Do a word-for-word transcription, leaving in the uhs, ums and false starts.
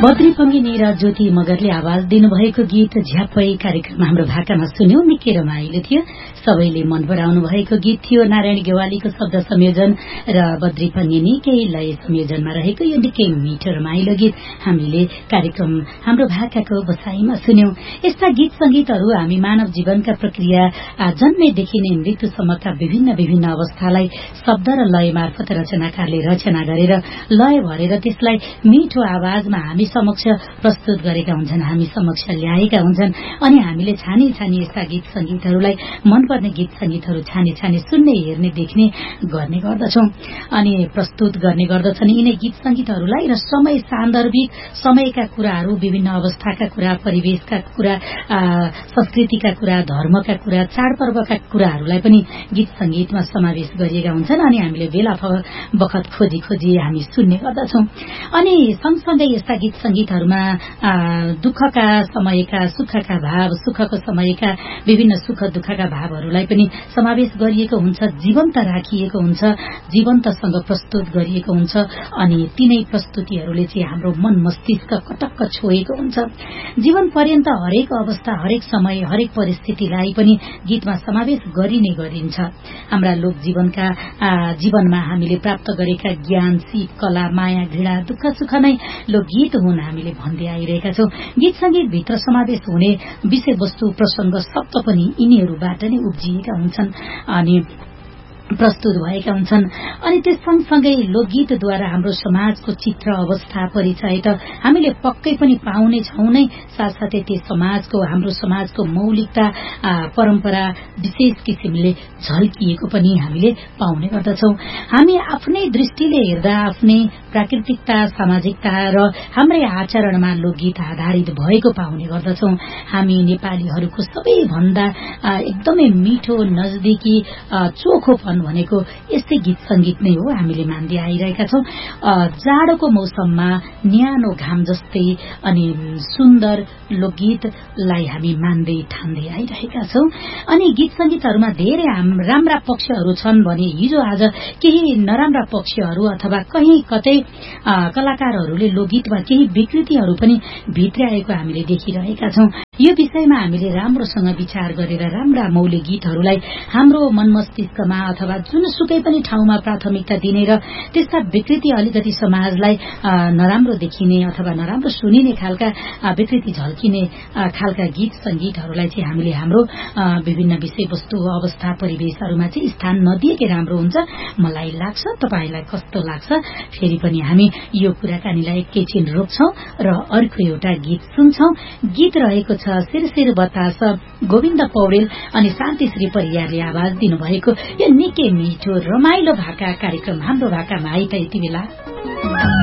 बद्री पङ्गिनी र ज्योति मगरले आवाज दिनुभएको गीत झ्याप्पै कार्यक्रम हाम्रो भाकामा सुन्यौं। निकै रमाइलो थियो, सबैले मन पराउनु भएको गीत थियो। नारायण गेवालीको शब्द संयोजन र बद्री पङ्गिनीकै लय संयोजनमा रहेको यो निकै मिठो रमाइलो गीत हामीले कार्यक्रम हाम्रो भाकाको बसाईमा सुन्यौं। यस्ता गीत संगीतहरू हामी मानव जीवनका प्रक्रिया जन्मेदेखि नै मृत्युसम्मका विभिन्न विभिन्न अवस्थालाई शब्द र लय मार्फत रचनाकारले रचना गरेर लय भरेर त्यसलाई मिठो आवाजमा हामी समक्ष प्रस्तुत गरेका हुन्छन्, हामी समक्ष ल्याएका हुन्छन्। अनि हामीले छानी छानी यस्ता गीत संगीतहरूलाई मनपर्ने गीत संगीतहरू छानी छानी सुन्ने, हेर्ने, देख्ने गर्ने गर्दछौं अनि प्रस्तुत गर्ने गर्दछन् यिनै गीत संगीतहरूलाई। र समय सान्दर्भिक समयका कुराहरू, विभिन्न अवस्थाका कुरा, परिवेशका कुरा, संस्कृतिका कुरा, धर्मका कुरा, चाडपर्वका कुराहरूलाई पनि गीत संगीतमा समावेश गरिएका हुन्छन् अनि हामीले बेला बखत खोजी खोजी हामी सुन्ने गर्दछौं। अनि सँगसँगै यस्ता गीत संगीतहरूमा दुःखका समयका सुखका भाव, सुखको समयका विभिन्न सुख दुःखका भावहरूलाई पनि समावेश गरिएको हुन्छ, जीवन्त राखिएको हुन्छ, जीवन्तसँग प्रस्तुत गरिएको हुन्छ। अनि तिनै प्रस्तुतिहरूले चाहिँ हाम्रो मन मस्तिष्क कटक्क छोएको हुन्छ। जीवन पर्यन्त हरेक अवस्था, हरेक समय, हरेक परिस्थितिलाई पनि गीतमा समावेश गरिने गरिन्छ। हाम्रा लोक जीवनका जीवनमा हामीले प्राप्त गरेका ज्ञान, सिप, कला, माया, घृणा, दुःख सुख नै लोकगीत हुन् हामीले भन्दै आइरहेका छौं। गीत संगीत भित्र समावेश हुने विषयवस्तु, प्रसंग, शब्द पनि यिनीहरूबाट नै उब्जिएका हुन्छन् अनि प्रस्तुत भएका हुन्छन्। अनि त्यस सँगसँगै लोकगीतद्वारा हाम्रो समाजको चित्र, अवस्था, परिचय त हामीले पक्कै पनि पाउने छौं नै, साथसाथै त्यस समाजको, हाम्रो समाजको मौलिकता, परम्परा विशेष किसिमले झल्किएको पनि हामीले पाउने गर्दछौं। हामी आफ्नै दृष्टिले हेर्दा आफ्नै प्राकृतिकता, सामाजिकता र हाम्रै आचरणमा लोकगीत आधारित भएको पाउने गर्दछौं। हामी नेपालीहरूको सबैभन्दा एकदमै मिठो, नजदिकी, चोखोपन भनेको यस्तै गीत संगीत नै हो हामीले मान्दै आइरहेका छौं। जाडोको मौसममा न्यानो घाम जस्तै अनि सुन्दर लोकगीतलाई हामी मान्दै ठान्दै आइरहेका छौं। अनि गीत संगीतहरूमा धेरै राम्रा पक्षहरू छन् भने हिजो आज केही नराम्रा पक्षहरू अथवा कहीँ कतै कलाकारहरूले लोकगीतमा केही विकृतिहरू पनि भित्र्याएको हामीले देखिरहेका छौं। यो विषयमा हामीले राम्रोसँग विचार गरेर राम्रा मौलिक गीतहरूलाई हाम्रो मन मस्तिष्कमा अथवा जुनसुकै पनि ठाउँमा प्राथमिकता दिने र त्यस्ता विकृति अलिकति समाजलाई नराम्रो देखिने अथवा नराम्रो सुनिने खालका विकृति झल्किने खालका गीत संगीतहरूलाई चाहिँ हामीले हाम्रो विभिन्न विषयवस्तु, अवस्था, परिवेशहरूमा चाहिँ स्थान नदिएकै राम्रो हुन्छ मलाई लाग्छ। तपाईलाई कस्तो लाग्छ? फेरि पनि हामी यो कुराकानीलाई एकैछिन रोक्छौं र अर्को एउटा गीत सुन्छौं। गीत रहेको छ सिरसिर बतास, गोविन्द पौडेल अनि शान्तिश्री परियारले आवाज दिनुभएको यो निकै मिठो रमाइलो भाका कार्यक्रम हाम्रो भाकामा आइ त यति बेला